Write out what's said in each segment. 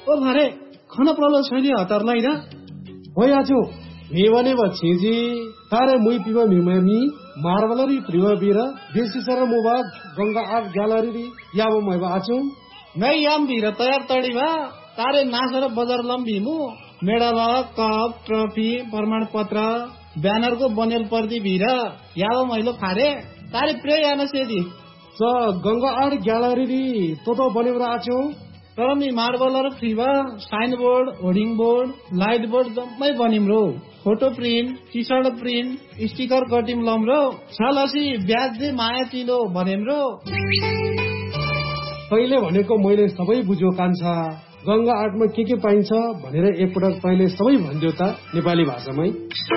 ओ भरे खाना प्रलो छैन हतारलाई ना ओइ आजु मेवने बछिजी तारे मुई पिवा मिमामी मार्बलरी प्रिवबीरा बेसिसर मोबा गंगा आर्ट ग्यालरी याबो मैबा आचु मैं याम भीरा तयार तड़ी भा तारे नासर बजार लम्बीमु मेडल कप ट्रफी प्रमाण पत्र ब्यानर को बनेल पर्दी भीरा याबो मैलो फारे तारे प्रे याना सेदी स गंगा आर्ट ग्यालरी तो बनेबरा आचु तर me मार्बलर फ्रीबा sign board hoarding board light board जम्मै बनिम रो photo print T short print sticker कटिम lump रो छलसी ब्याज दे माया चिलो बनेम रो तैले भनेको मैले सबै बुझ्यो कान्छा गंगा आर्टमा के पाइन्छ भनेर एकपटक तैले सबै भन्दियो त नेपाली भाषामै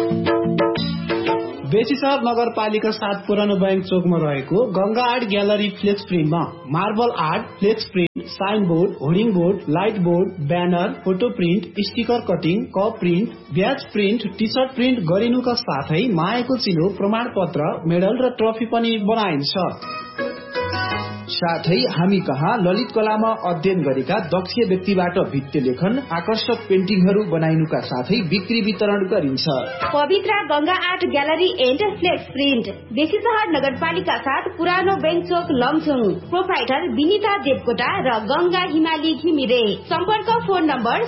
बेसीसर नगरपालिका 7 पुरानो बैंक चोकमा रहेको Ganga art gallery flex प्रिन्टमा marble art flex print sign board hoarding board light board banner photo print sticker cutting cup print ब्याज प्रिन्ट टी सर्ट प्रिन्ट गरिनुका साथै मायाको चिलो प्रमाण पत्र मेडल र ट्रफी पनि बनाइन्छ। साथै हामी कहाँ ललित कलामा अध्ययन गरेका दक्ष व्यक्तिबाट भित्ते लेखन आकर्षक पेन्टिङहरू बनाइनुका साथै बिक्री वितरण गरिन्छ। पवित्र Ganga art gallery and flex print Besisahar नगरपालिका 7 पुरानो बैंक चोक लमजुङ प्रोप्राइटर विनिता देवकोटा र गंगा हिमाली घिमिरे सम्पर्क फोन नम्बर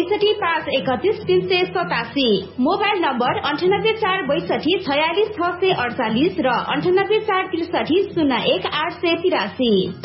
066531386 मोबाइल नम्बर 9846264648 र 9846301883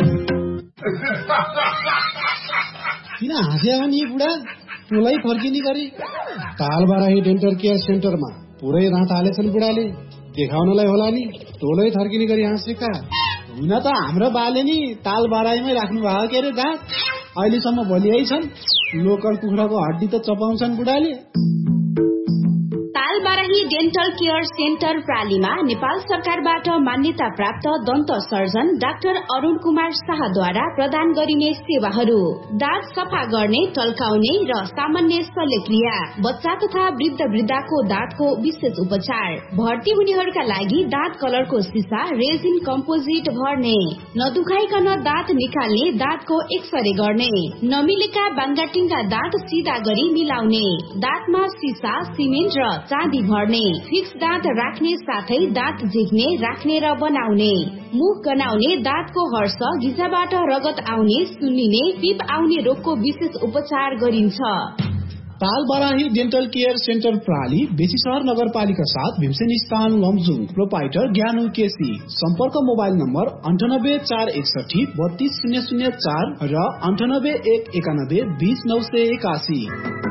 किन हाँस्या नि बुढा टोलै फर्किने गरी कालबाराही डेन्टल केयर सेन्टरमा पुरै रात हालेछन् बुढाले देखाउनलाई होला नि टोलै थर्किने गरी हाँसेका हुन त हाम्रो बाले नि ताल बाराईमै राख्नु भएको के अरे दाँत अहिलेसम्म भोलियै छन् लोकल कुखुराको हड्डी त चपाउँछन् बुढाले। तालबाराही डेन्टल केयर सेन्टर प्रालीमा नेपाल सरकारबाट मान्यता प्राप्त दन्त सर्जन डाक्टर अरुण कुमार शाहद्वारा प्रदान गरिने सेवाहरू दाँत सफा गर्ने टल्काउने र सामान्य शल्यक्रिया बच्चा तथा वृद्ध वृद्धाको दाँतको विशेष उपचार भर्ती हुनेहरूका लागि दाँत कलरको सिसा रेजिन कम्पोजिट भर्ने नदुखाइकन दाँत निकाल्ने दाँतको एक्सरे गर्ने नमिलेका बाङ्गाटिङ्गा दाँत सिधा गरी मिलाउने दाँतमा सिसा सिमेन्ट र चाँदी भर्ने फिक्स दाँत राख्ने साथै दाँत झिक्ने राख्ने र बनाउने मुख गनाउने दाँतको हर्ष घिचाबाट रगत आउने सुन्निने पिप आउने रोगको विशेष उपचार गरिन्छ। तालबाराही डेन्टल केयर सेन्टर प्राली बेसीसहर नगरपालिका 7 भीमसेन स्थान लमजुङ प्रोप्राइटर ज्ञानु केसी सम्पर्क मोबाइल नम्बर 9846632004 र 9819120981।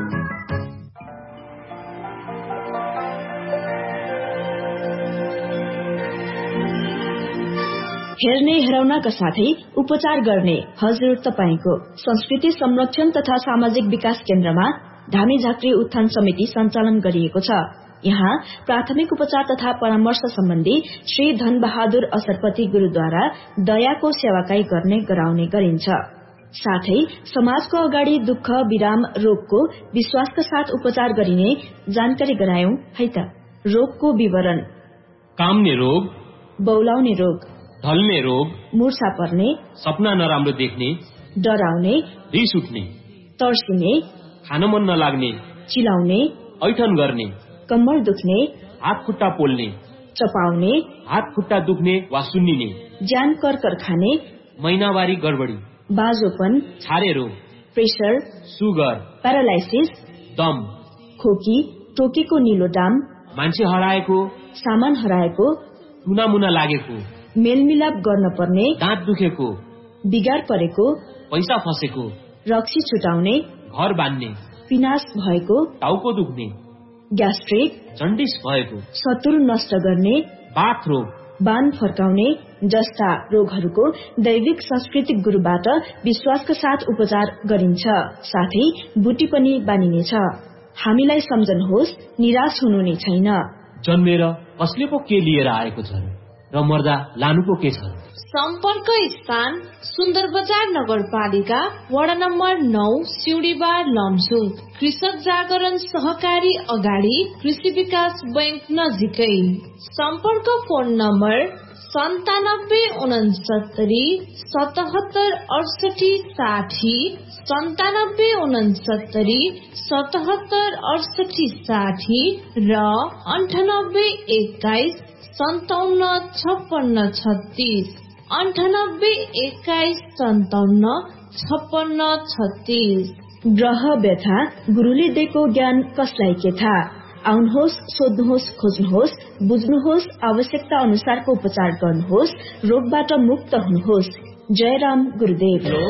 हेर्ने हेराउनका साथै उपचार गर्ने हजुर तपाईको संस्कृति संरक्षण तथा सामाजिक विकास केन्द्रमा धामी झाँक्री उत्थान समिति सञ्चालन गरिएको छ। यहाँ प्राथमिक उपचार तथा परामर्श सम्बन्धी श्री धनबहादुर असरपति गुरूद्वारा दयाको सेवाकाई गर्ने गराउने गरिन्छ। साथै समाजको अगाडि दुःख विराम रोगको विश्वासका साथ उपचार गरिने जानकारी गरायौं है त। रोगको विवरण: काम्ने रोग, बौलाउने रोग, ढल्ने रोग, मुर्छा पर्ने, सपना नराम्रो देख्ने, डराउने, रिस उठ्ने, तर्सिने, खान मन नलाग्ने, चिलाउने, ऐठन गर्ने, कम्मर दुख्ने, हात खुट्टा पोल्ने, चपाउने, हात खुट्टा दुख्ने वा सुन्निने, ज्यान कर्कर खाने, महिनावारी गडबडी, बाजोपन, छारे रोग, प्रेसर, सुगर, प्यारालाइसिस, दम, खोकी, टोकेको निलो डाम, मान्छे हराएको, सामान हराएको, टुनामुना लागेको, मेलमिलाप गर्न पर्ने, दाँत दुखेको, बिगार परेको, पैसा फसेको, रक्सी छुटाउने, घर बान्ने, पिनास भएको, टाउको दुख्ने, ग्यास्ट्रिक, जन्डिस भएको, शत्रु नष्ट गर्ने, बाथ रोग, बान फर्काउने जस्ता रोगहरूको दैविक सांस्कृतिक गुरुबाट विश्वासका साथ उपचार गरिन्छ। साथै बुटी पनि बानिनेछ। हामीलाई सम्झनुहोस्, निराश हुनु नै छैन। जन्मेर कसले पो के लिएर आएको छ र मर्दा लानु पो के छ। सम्पर्क स्थान सुन्दर बजार नगरपालिका वडा नम्बर 9 सिउडीबार लमजुङ कृषक जागरण सहकारी अगाडि कृषि विकास बैंक नजिकै। सम्पर्क फोन नम्बर 9769 77 68 60 9769 77 68 60 र 9821 57 56 36 9821 57 56 36। ग्रह व्यथा गुरुले दिएको ज्ञान कसलाई के थाहा? आउनुहोस्, सोध्नुहोस्, खोज्नुहोस्, बुझ्नुहोस्, आवश्यकता अनुसारको उपचार गर्नुहोस्, रोगबाट मुक्त हुनुहोस्। जय राम गुरुदेव।